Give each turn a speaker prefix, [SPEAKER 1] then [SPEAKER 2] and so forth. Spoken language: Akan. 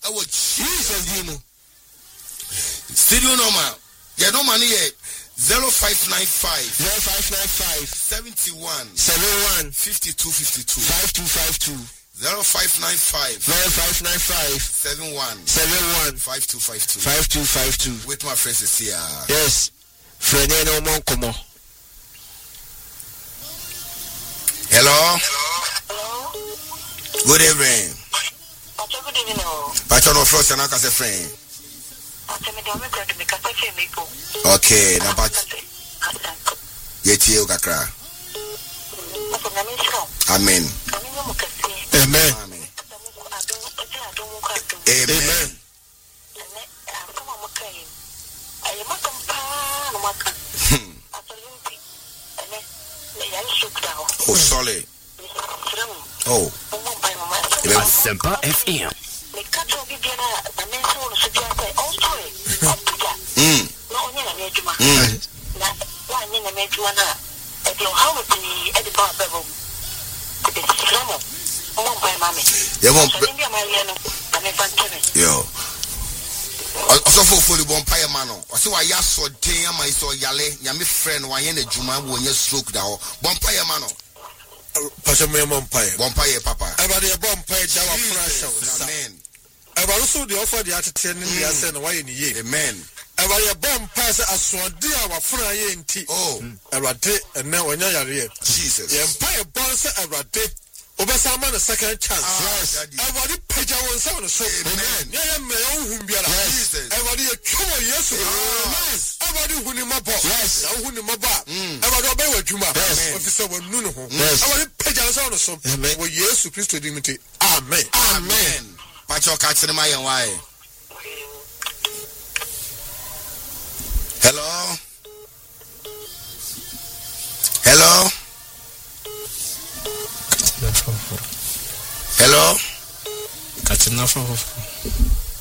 [SPEAKER 1] our Jesus Dimo. Studio normal. Yeah, no money yet. 0595 71 52 52 0595 71 5252 with my friends is here.
[SPEAKER 2] Yes. Friend no more come on.
[SPEAKER 1] Hello. Good evening.
[SPEAKER 3] Good evening.
[SPEAKER 1] Pacho no frost and I can say friend. Okay, now Pacho. Yeti o kakra. Amen.
[SPEAKER 2] Amen.
[SPEAKER 1] Amen. Oh, solid. Oh.
[SPEAKER 4] Semper FM.
[SPEAKER 1] Yo. Also for fully bonfire mano. So I saw damn I saw yale, yami friend, why in a juma when you stroke down. Bonfire mano.
[SPEAKER 2] Pashamaya bonfire,
[SPEAKER 1] papa.
[SPEAKER 2] About the bonfire, Java Fresh.
[SPEAKER 1] Amen.
[SPEAKER 2] I also the offer the attitude in the Asen, why in the year.
[SPEAKER 1] Amen.
[SPEAKER 2] I was a bomb pass as one dear our Fry and tea.
[SPEAKER 1] Oh,
[SPEAKER 2] a rate and now when you're here.
[SPEAKER 1] Jesus.
[SPEAKER 2] The Empire bonds a rate. Obasama a second chance.
[SPEAKER 1] Yes.
[SPEAKER 2] I want to pay our sound. So,
[SPEAKER 1] amen.
[SPEAKER 2] Yeah, my own whom be
[SPEAKER 1] Jesus.
[SPEAKER 2] I want to come yes. I want to win him up. Yes, I win him up. I want to obey what you must. Officer, when Nuno. I want to pay our sound. So, well, yes, Christo dignity. Amen.
[SPEAKER 1] Amen. Pacho catch the my why. Hello. Hello. Hello.
[SPEAKER 4] Catching off.